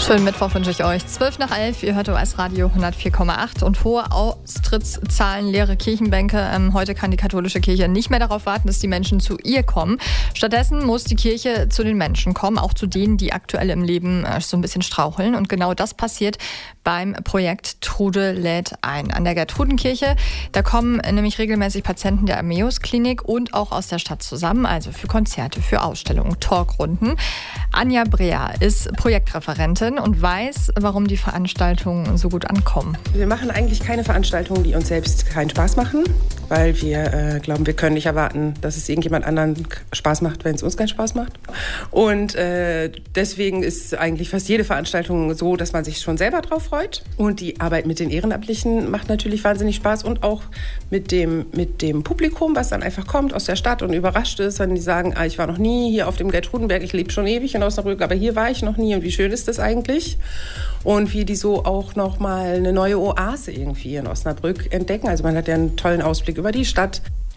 Schönen Mittwoch wünsche ich euch. 11:12, ihr hört OS Radio 104,8 und hohe Austrittszahlen, leere Kirchenbänke. Heute kann die katholische Kirche nicht mehr darauf warten, dass die Menschen zu ihr kommen. Stattdessen muss die Kirche zu den Menschen kommen, auch zu denen, die aktuell im Leben so ein bisschen straucheln. Und genau das passiert beim Projekt Trude lädt ein. An der Gertrudenkirche, da kommen nämlich regelmäßig Patienten der Emmaus-Klinik und auch aus der Stadt zusammen, also für Konzerte, für Ausstellungen, Talkrunden. Anja Brea ist Projektreferentin und weiß, warum die Veranstaltungen so gut ankommen. Wir machen eigentlich keine Veranstaltungen, die uns selbst keinen Spaß machen, weil wir glauben, wir können nicht erwarten, dass es irgendjemand anderen Spaß macht, wenn es uns keinen Spaß macht. Und deswegen ist eigentlich fast jede Veranstaltung so, dass man sich schon selber drauf freut. Und die Arbeit mit den Ehrenamtlichen macht natürlich wahnsinnig Spaß und auch mit dem Publikum, was dann einfach kommt aus der Stadt und überrascht ist, wenn die sagen, ich war noch nie hier auf dem Gertrudenberg, ich lebe schon ewig in Osnabrück, aber hier war ich noch nie und wie schön ist das eigentlich? Und wie die so auch nochmal eine neue Oase irgendwie in Osnabrück entdecken. Also man hat ja einen tollen Ausblick über die Stadt.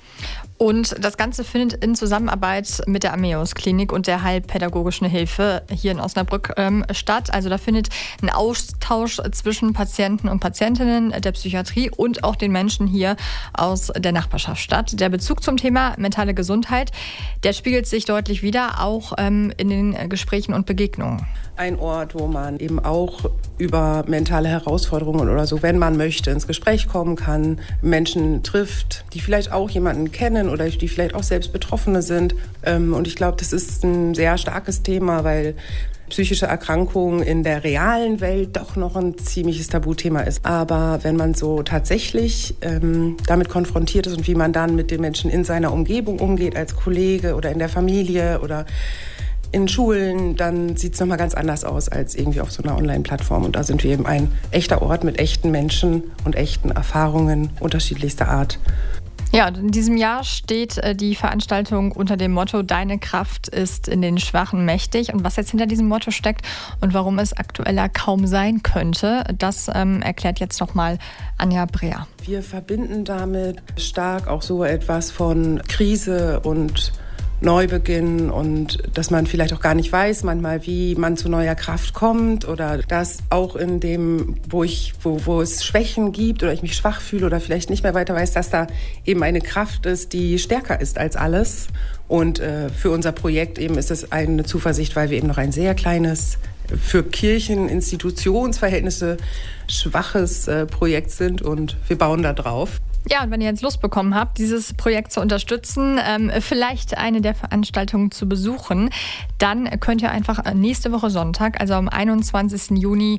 Und das Ganze findet in Zusammenarbeit mit der Emmaus-Klinik und der Heilpädagogischen Hilfe hier in Osnabrück statt. Also da findet ein Austausch zwischen Patienten und Patientinnen der Psychiatrie und auch den Menschen hier aus der Nachbarschaft statt. Der Bezug zum Thema mentale Gesundheit, der spiegelt sich deutlich wider, auch in den Gesprächen und Begegnungen. Ein Ort, wo man eben auch über mentale Herausforderungen oder so, wenn man möchte, ins Gespräch kommen kann, Menschen trifft, die vielleicht auch jemanden kennen oder die vielleicht auch selbst Betroffene sind. Und ich glaube, das ist ein sehr starkes Thema, weil psychische Erkrankungen in der realen Welt doch noch ein ziemliches Tabuthema ist. Aber wenn man so tatsächlich damit konfrontiert ist und wie man dann mit den Menschen in seiner Umgebung umgeht, als Kollege oder in der Familie oder in Schulen, dann sieht es nochmal ganz anders aus als irgendwie auf so einer Online-Plattform. Und da sind wir eben ein echter Ort mit echten Menschen und echten Erfahrungen unterschiedlichster Art. Ja, in diesem Jahr steht die Veranstaltung unter dem Motto Deine Kraft ist in den Schwachen mächtig. Und was jetzt hinter diesem Motto steckt und warum es aktueller kaum sein könnte, das erklärt jetzt nochmal Anja Brea. Wir verbinden damit stark auch so etwas von Krise und Neubeginn und dass man vielleicht auch gar nicht weiß manchmal, wie man zu neuer Kraft kommt oder dass auch in dem, wo es Schwächen gibt oder ich mich schwach fühle oder vielleicht nicht mehr weiter weiß, dass da eben eine Kraft ist, die stärker ist als alles. Und für unser Projekt eben ist es eine Zuversicht, weil wir eben noch ein sehr kleines, für Kirchen-Institutionsverhältnisse schwaches Projekt sind und wir bauen da drauf. Ja, und wenn ihr jetzt Lust bekommen habt, dieses Projekt zu unterstützen, vielleicht eine der Veranstaltungen zu besuchen, dann könnt ihr einfach nächste Woche Sonntag, also am 21. Juni,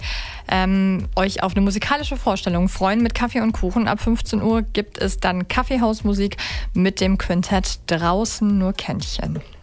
euch auf eine musikalische Vorstellung freuen mit Kaffee und Kuchen. Ab 15 Uhr gibt es dann Kaffeehausmusik mit dem Quintett Draußen nur Kännchen.